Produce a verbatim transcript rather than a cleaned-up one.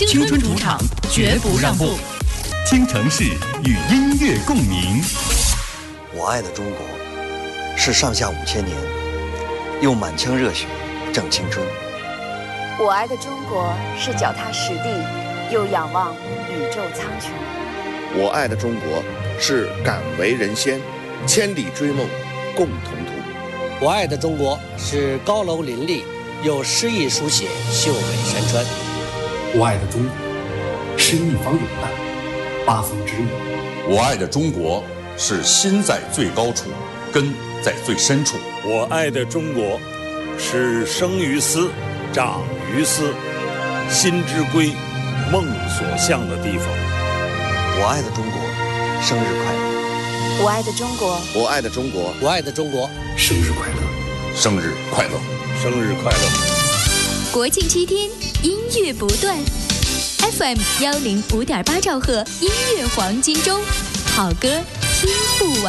青春主场，绝不让步。 京城市与音乐共鸣。 我爱的中国，是上下五千年，用满腔热血正青春。 我爱的中国，是脚踏实地，又仰望宇宙苍穹。 我爱的中国，是敢为人先，千里追梦共同途。 我爱的中国，是高楼林立，又诗意书写秀美山川。 我爱的中国，是一方有难，八方支援。 我爱的中国，是心在最高处，根在最深处。 我爱的中国，是生于斯，长于斯，心之归，梦所向的地方。 我爱的中国，生日快乐！ 我爱的中国， 我爱的中国， 我爱的中国， 生日快乐！ 生日快乐！ 生日快乐！ 国庆七天，音乐不断 ，F M 幺零五点八兆赫，音乐黄金周，好歌听不完。